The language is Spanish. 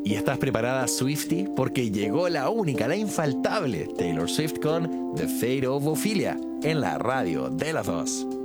¿Y estás preparada, Swiftie? Porque llegó la única, la infaltable Taylor Swift con The Fate of Ophelia en la radio de las dos.